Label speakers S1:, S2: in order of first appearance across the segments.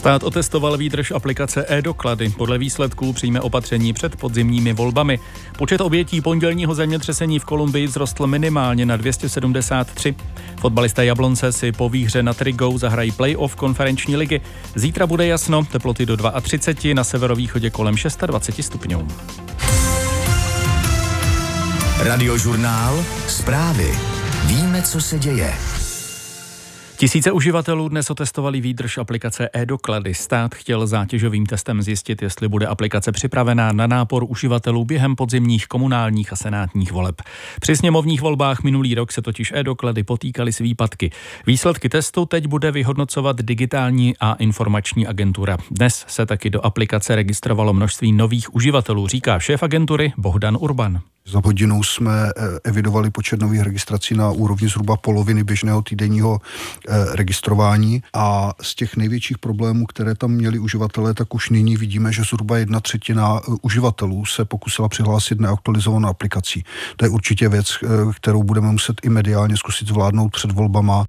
S1: Stát otestoval výdrž aplikace e-doklady. Podle výsledků přijme opatření před podzimními volbami. Počet obětí pondělního zemětřesení v Kolumbii vzrostl minimálně na 273. Fotbalisté Jablonce si po výhře nad Rigou zahrají play-off konferenční ligy. Zítra bude jasno, teploty do 32, na severovýchodě kolem 26 stupňů.
S2: Radiožurnál, zprávy. Víme, co se děje.
S1: Tisíce uživatelů dnes otestovali výdrž aplikace e-doklady. Stát chtěl zátěžovým testem zjistit, jestli bude aplikace připravená na nápor uživatelů během podzimních komunálních a senátních voleb. Při sněmovních volbách minulý rok se totiž e-doklady potýkaly s výpadky. Výsledky testu teď bude vyhodnocovat Digitální a informační agentura. Dnes se taky do aplikace registrovalo množství nových uživatelů, říká šéf agentury Bohdan Urban.
S3: Za hodinu jsme evidovali počet nových registrací na úrovni zhruba poloviny běžného týdenního registrování a z těch největších problémů, které tam měli uživatelé, tak už nyní vidíme, že zhruba 1/3 uživatelů se pokusila přihlásit neaktualizovanou aplikací. To je určitě věc, kterou budeme muset i mediálně zkusit zvládnout před volbama.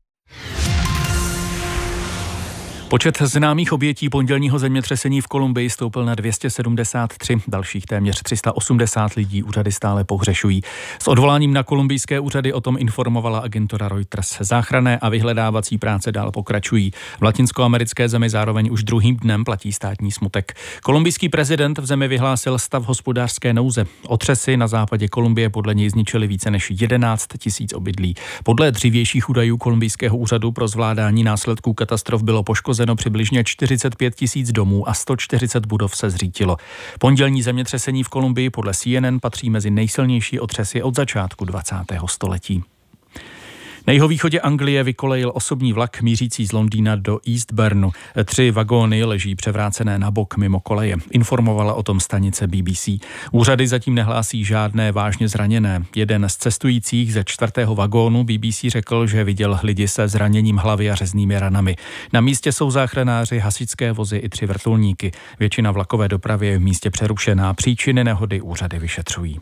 S1: Počet známých obětí pondělního zemětřesení v Kolumbii stoupl na 273. Dalších téměř 380 lidí úřady stále pohřešují. S odvoláním na kolumbijské úřady o tom informovala agentura Reuters. Záchranné a vyhledávací práce dál pokračují. V latinskoamerické zemi zároveň už druhým dnem platí státní smutek. Kolumbijský prezident v zemi vyhlásil stav hospodářské nouze. Otřesy na západě Kolumbie podle něj zničily více než 11 000 obydlí. Podle dřívějších údajů kolumbijského úřadu pro zvládání následků katastrof bylo poškozeno přibližně 45 000 domů a 140 budov se zřítilo. Pondělní zemětřesení v Kolumbii podle CNN patří mezi nejsilnější otřesy od začátku 20. století. Na jihovýchodě Anglie vykolejil osobní vlak mířící z Londýna do Eastbournu. 3 vagóny leží převrácené na bok mimo koleje. Informovala o tom stanice BBC. Úřady zatím nehlásí žádné vážně zraněné. Jeden z cestujících ze 4. vagónu BBC řekl, že viděl lidi se zraněním hlavy a řeznými ranami. Na místě jsou záchranáři, hasičské vozy i 3 vrtulníky. Většina vlakové dopravy je v místě přerušená. Příčiny nehody úřady vyšetřují.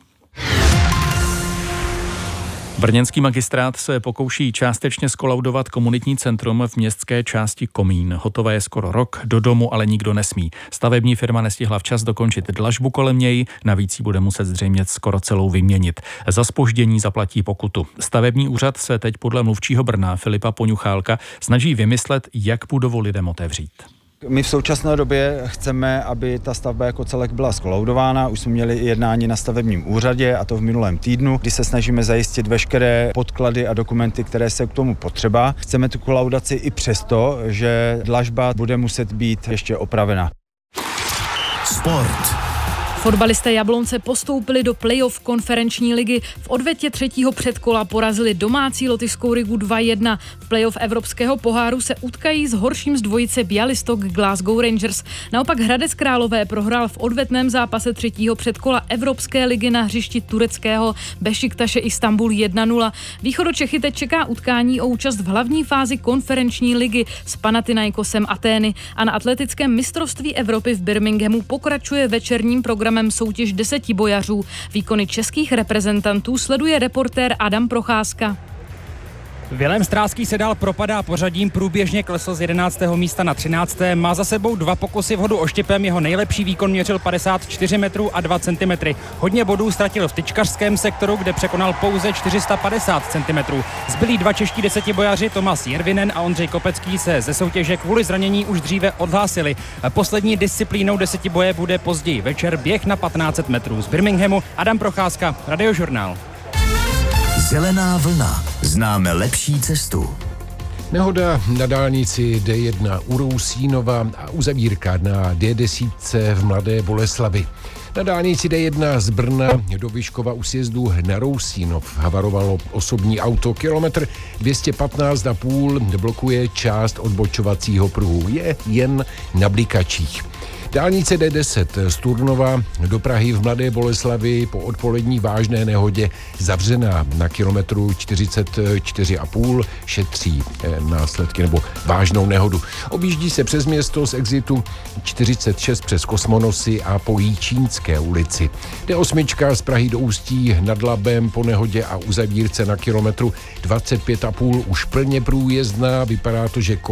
S1: Brněnský magistrát se pokouší částečně skolaudovat komunitní centrum v městské části Komín. Hotové je skoro rok, do domu ale nikdo nesmí. Stavební firma nestihla včas dokončit dlažbu kolem něj, navíc ji bude muset zřejmě skoro celou vyměnit. Za zpoždění zaplatí pokutu. Stavební úřad se teď podle mluvčího Brna Filipa Poňuchálka snaží vymyslet, jak budovu lidem otevřít.
S4: My v současné době chceme, aby ta stavba jako celek byla skolaudována. Už jsme měli i jednání na stavebním úřadě, a to v minulém týdnu, kdy se snažíme zajistit veškeré podklady a dokumenty, které se k tomu potřeba. Chceme tu kolaudaci i přesto, že dlažba bude muset být ještě opravena.
S2: Sport.
S5: Fotbalisté Jablonce postoupili do play-off konferenční ligy. V odvetě 3. předkola porazili domácí lotyšskou Rigu 2-1. V play-off Evropského poháru se utkají s horším z dvojice Bialystok Glasgow Rangers. Naopak Hradec Králové prohrál v odvetném zápase 3. předkola Evropské ligy na hřišti tureckého Bešiktaše Istanbul 1-0. Východočechy teď čeká utkání o účast v hlavní fázi konferenční ligy s Panathinaikosem Atény. A na atletickém mistrovství Evropy v Birminghamu pokračuje večerním programem soutěž 10 bojařů. Výkony českých reprezentantů sleduje reportér Adam Procházka.
S6: Vilém Stráský se dál propadá pořadím, průběžně klesl z 11. místa na 13. Má za sebou 2 pokusy v hodu oštěpem, jeho nejlepší výkon měřil 54 metrů a 2 cm. Hodně bodů ztratil v tyčkařském sektoru, kde překonal pouze 450 cm. Zbylí 2 čeští 10bojaři Tomas Jervinen a Ondřej Kopecký se ze soutěže kvůli zranění už dříve odhlásili. Poslední disciplínou 10 boje bude později večer běh na 1500 metrů. Z Birminghamu Adam Procházka, Radiožurnál.
S2: Zelená vlna. Známe lepší cestu.
S7: Nehoda na dálnici D1 u Rousínova a uzavírka na D10 v Mladé Boleslavi. Na dálnici D1 z Brna do Vyškova u sjezdu na Rousínov havarovalo osobní auto. Kilometr 215,5 blokuje část odbočovacího pruhu. Je jen na blikačích. Dálnice D10 z Turnova do Prahy v Mladé Boleslavi po odpolední vážné nehodě zavřená na kilometru 44,5 šetří následky nebo vážnou nehodu. Objíždí se přes město z exitu 46 přes Kosmonosy a po Jíčínské ulici. D8 z Prahy do Ústí nad Labem po nehodě a uzavírce na kilometru 25,5 už plně průjezdná. Vypadá to, že